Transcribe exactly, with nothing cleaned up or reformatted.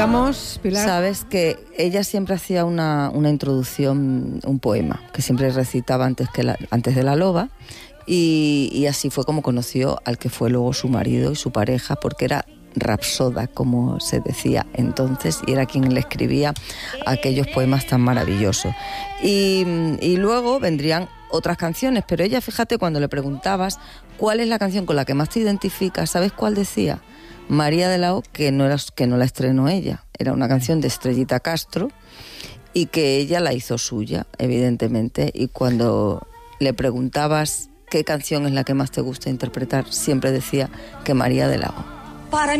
Sigamos, Pilar. Sabes que ella siempre hacía una, una introducción, un poema, que siempre recitaba antes, que la, antes de la loba, y, y así fue como conoció al que fue luego su marido y su pareja, porque era rapsoda, como se decía entonces, y era quien le escribía aquellos poemas tan maravillosos. Y, y luego vendrían otras canciones, pero ella, fíjate, cuando le preguntabas cuál es la canción con la que más te identificas, ¿sabes cuál decía? María de la O, que no, era, que no la estrenó ella, era una canción de Estrellita Castro y que ella la hizo suya, evidentemente, y cuando le preguntabas qué canción es la que más te gusta interpretar, siempre decía que María de la O. Para